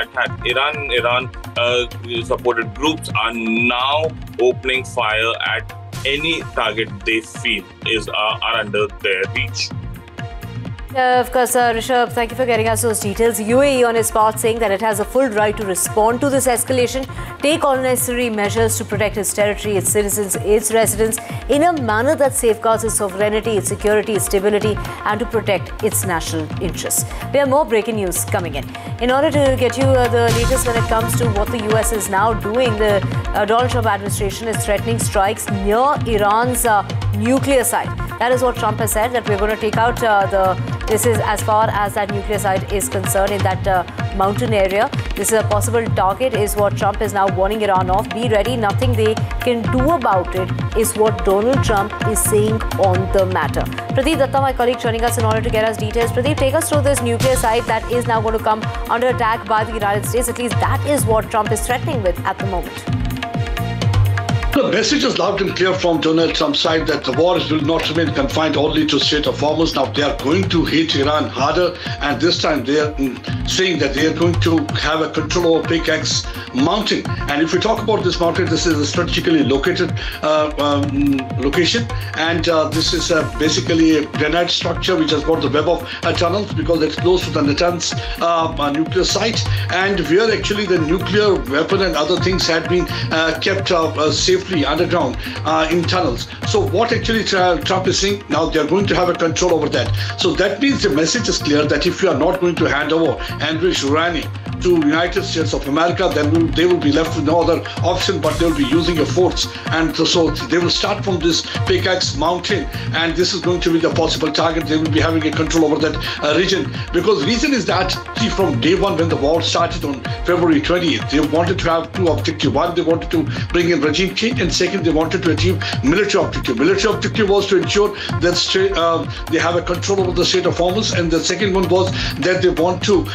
attack. Iran supported groups are now opening fire at any target they feel are under their reach. Of course, Rishabh, thank you for getting us those details. UAE on its part saying that it has a full right to respond to this escalation, take all necessary measures to protect its territory, its citizens, its residents in a manner that safeguards its sovereignty, its security, its stability and to protect its national interests. We have more breaking news coming in. In order to get you the latest when it comes to what the US is now doing, the Donald Trump administration is threatening strikes near Iran's nuclear site. That is what Trump has said, that we're going to take out this is as far as that nuclear site is concerned in that mountain area. This is a possible target is what Trump is now warning Iran of. Be ready, nothing they can do about it is what Donald Trump is saying on the matter. Pradeep Datta, my colleague, joining us in order to get us details. Pradeep, take us through this nuclear site that is now going to come under attack by the United States. At least that is what Trump is threatening with at the moment. The message is loud and clear from Donald Trump's side that the war will not remain confined only to Strait of Hormuz. Now they are going to hit Iran harder, and this time they are saying that they are going to have a control over Pickaxe Mountain. And if we talk about this mountain, this is a strategically located location, and this is basically a granite structure which has got the web of tunnels because it's close to the Natanz nuclear site, and where actually the nuclear weapon and other things had been kept safely underground in tunnels. So what actually Trump is saying, now they are going to have a control over that. So that means the message is clear that if you are not going to hand over enriched uranium to United States of America, then they will be left with no other option but they will be using a force. And so they will start from this Pickaxe Mountain, and this is going to be the possible target. They will be having a control over that region, because the reason is that, see, from day one when the war started on February 20th, they wanted to have two objectives. One, they wanted to bring in regime change, and second, they wanted to achieve military objective. Military objective was to ensure that they have a control over the Strait of Hormuz, and the second one was that they want to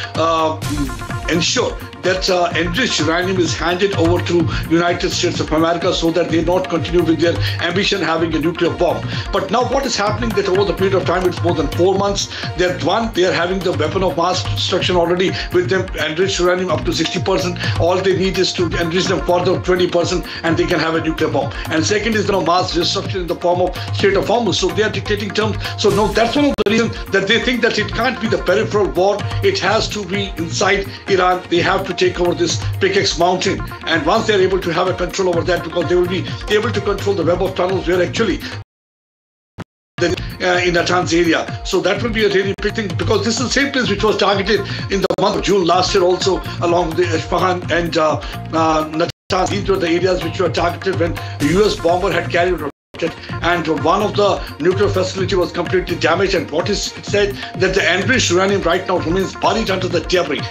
ensure that enriched uranium is handed over to United States of America so that they not continue with their ambition having a nuclear bomb. But now what is happening that over the period of time, it's more than 4 months, they are having the weapon of mass destruction already with them, enriched uranium up to 60%. All they need is to enrich them further 20% and they can have a nuclear bomb. And second is the mass destruction in the form of Strait of Hormuz. So they are dictating terms. So no, that's one of the reasons that they think that it can't be the peripheral war. It has to be inside Iran. They have to take over this Pickaxe Mountain, and once they are able to have a control over that, because they will be able to control the web of tunnels where actually in Natanz area. So that will be a really big thing, because this is the same place which was targeted in the month of June last year also, along the Isfahan and Natanz. These were the areas which were targeted when the US bomber had carried a rocket, and one of the nuclear facility was completely damaged. And what is it said that the enriched uranium right now remains buried under the debris.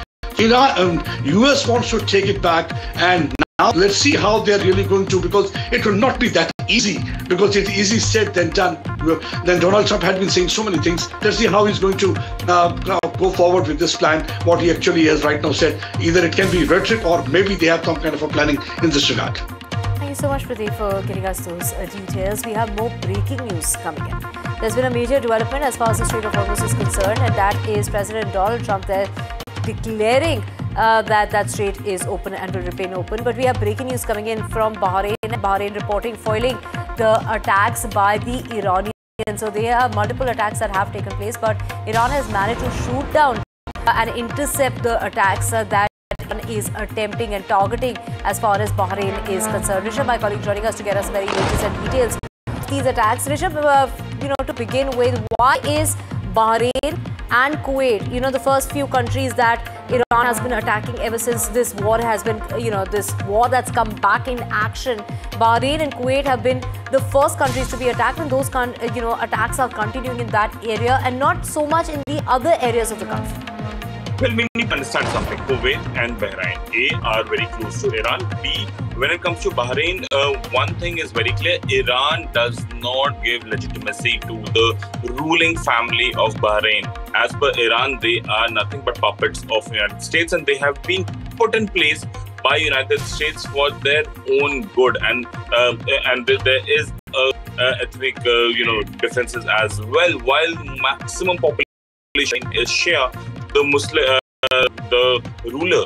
US wants to take it back, and now let's see how they're really going to, because it will not be that easy, because it's easy said than done. Then Donald Trump had been saying so many things. Let's see how he's going to go forward with this plan, what he actually has right now said. Either it can be rhetoric or maybe they have some kind of a planning in this regard. Thank you so much, Pradeep, for giving us those details. We have more breaking news coming in. There's been a major development as far as the Strait of Hormuz is concerned, and that is President Donald Trump there declaring that strait is open and will remain open. But we have breaking news coming in from Bahrain. Bahrain reporting foiling the attacks by the Iranians. So there are multiple attacks that have taken place, but Iran has managed to shoot down and intercept the attacks that Iran is attempting and targeting as far as Bahrain is concerned. Rishabh, my colleague, joining us to get us very latest and details of these attacks. Rishabh, to begin with, why is Bahrain and Kuwait, the first few countries that Iran has been attacking ever since this war has been, this war that's come back in action. Bahrain and Kuwait have been the first countries to be attacked, and those, attacks are continuing in that area and not so much in the other areas of the country. Well, we need to understand something. Kuwait and Bahrain, A, are very close to Iran. B, when it comes to Bahrain, one thing is very clear. Iran does not give legitimacy to the ruling family of Bahrain. As per Iran, they are nothing but puppets of the United States, and they have been put in place by United States for their own good. And there is ethnic, differences as well. While maximum population is Shia, the ruler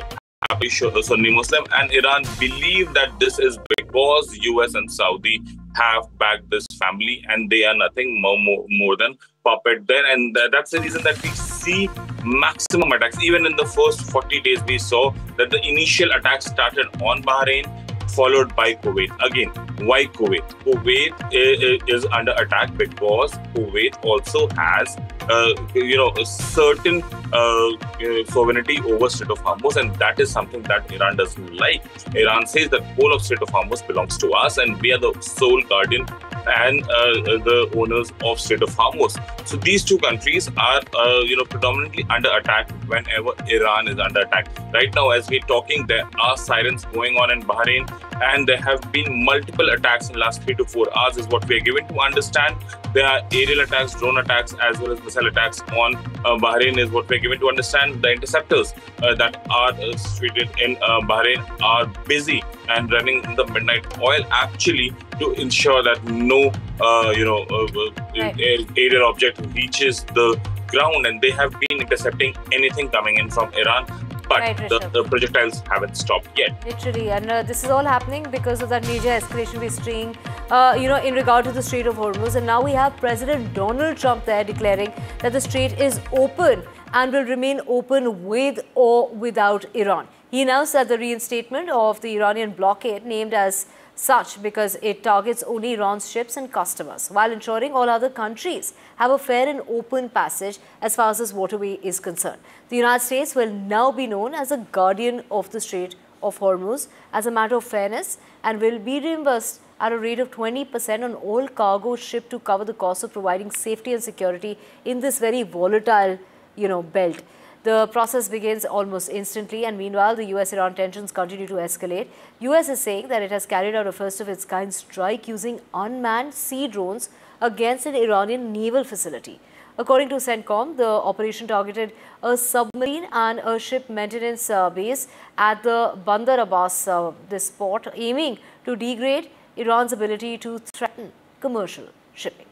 happily Sunni Muslim, and Iran believe that this is because US and Saudi have backed this family, and they are nothing more than puppet there. And that's the reason that we see maximum attacks. Even in the first 40 days, we saw that the initial attacks started on Bahrain, followed by Kuwait. Again, why Kuwait? Kuwait is under attack because Kuwait also has, a certain sovereignty over Strait of Hormuz, and that is something that Iran doesn't like. Iran says that whole of Strait of Hormuz belongs to us, and we are the sole guardian and the owners of Strait of Hormuz. So these two countries are, predominantly under attack whenever Iran is under attack. Right now, as we're talking, there are sirens going on in Bahrain, and there have been multiple attacks in the last 3 to 4 hours, is what we are given to understand. There are aerial attacks, drone attacks, as well as missile attacks on Bahrain, is what we're given to understand. The interceptors that are situated in Bahrain are busy and running the midnight oil, actually, to ensure that no aerial object reaches the ground, and they have been intercepting anything coming in from Iran. But the projectiles haven't stopped yet. Literally, and this is all happening because of that major escalation we're seeing, in regard to the Strait of Hormuz. And now we have President Donald Trump there declaring that the strait is open and will remain open with or without Iran. He announced that the reinstatement of the Iranian blockade, named as such because it targets only Iran's ships and customers, while ensuring all other countries have a fair and open passage as far as this waterway is concerned. The United States will now be known as a guardian of the Strait of Hormuz as a matter of fairness, and will be reimbursed at a rate of 20% on all cargo shipped to cover the cost of providing safety and security in this very volatile, belt. The process begins almost instantly, and meanwhile, the US-Iran tensions continue to escalate. US is saying that it has carried out a first-of-its-kind strike using unmanned sea drones against an Iranian naval facility. According to CENTCOM, the operation targeted a submarine and a ship maintenance base at the Bandar Abbas, this port, aiming to degrade Iran's ability to threaten commercial shipping.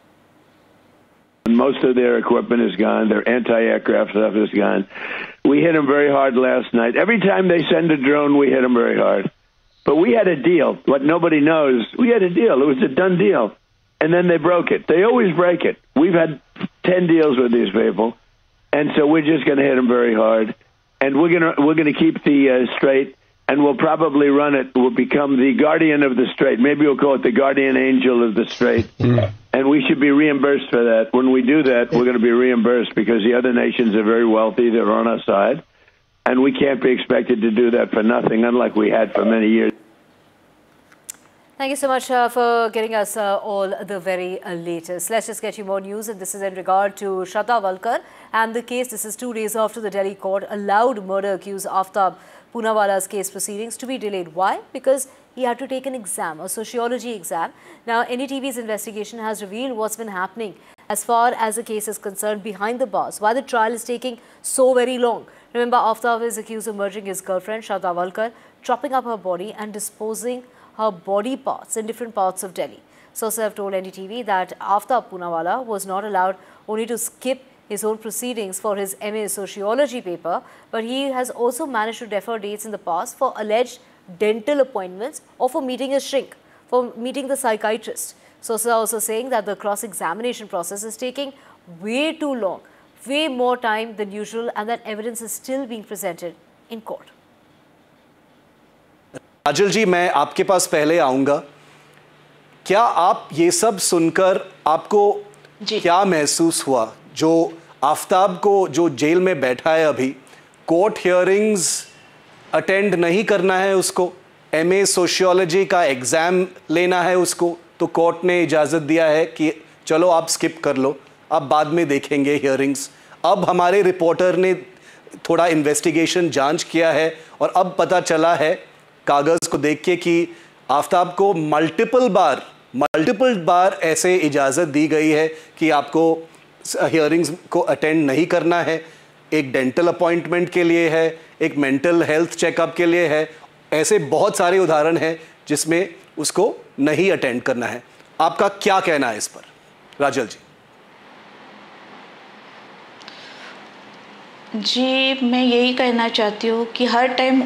Most of their equipment is gone. Their anti-aircraft stuff is gone. We hit them very hard last night. Every time they send a drone, we hit them very hard. But we had a deal. What nobody knows, we had a deal. It was a done deal. And then they broke it. They always break it. We've had 10 deals with these people. And so we're just going to hit them very hard. And we're going to keep the strait, and we'll probably run it. We'll become the guardian of the strait. Maybe we'll call it the guardian angel of the strait. And we should be reimbursed for that. When we do that, we're going to be reimbursed because the other nations are very wealthy. They're on our side. And we can't be expected to do that for nothing, unlike we had for many years. Thank you so much for getting us all the very latest. Let's just get you more news, and this is in regard to Shraddha Walkar and the case. This is 2 days after the Delhi court allowed murder-accused Aftab Poonawala's case proceedings to be delayed. Why? Because he had to take an exam, a sociology exam. Now, NDTV's investigation has revealed what's been happening as far as the case is concerned behind the bars, why the trial is taking so very long. Remember, Aftab is accused of murdering his girlfriend, Shraddha Walkar, chopping up her body and disposing her body parts in different parts of Delhi. Sources have told NDTV that Aftab Poonawala was not allowed only to skip his own proceedings for his MA Sociology paper, but he has also managed to defer dates in the past for alleged dental appointments or for meeting his shrink, for meeting the psychiatrist. Sources are also saying that the cross-examination process is taking way too long, way more time than usual, and that evidence is still being presented in court. काजल जी, मैं आपके पास पहले आऊंगा. क्या आप ये सब सुनकर आपको क्या महसूस हुआ? जो आफ्ताब को जो जेल में बैठा है अभी, कोर्ट हियरिंग्स अटेंड नहीं करना है उसको, MA सोशियोलॉजी का एग्ज़ाम लेना है उसको, तो कोर्ट ने इजाज़त दिया है कि चलो आप स्किप कर लो, आप बाद में देखेंगे हियरिंग्स. अब हमारे रिपोर्टर ने थोड़ा इन्वेस्टिगेशन जांच किया है और अब पता चला है कागज़ को देख के कि आफ्ताब को मल्टीपल बार ऐसे इजाज़त दी गई है कि आपको हियरिंग्स को अटेंड नहीं करना है. एक डेंटल अपॉइंटमेंट के लिए है, एक मेंटल हेल्थ चेकअप के लिए है. ऐसे बहुत सारे उदाहरण हैं जिसमें उसको नहीं अटेंड करना है. आपका क्या कहना है इस पर, राजल जी? जी मैं यही कहना चाहती हूँ कि हर टाइम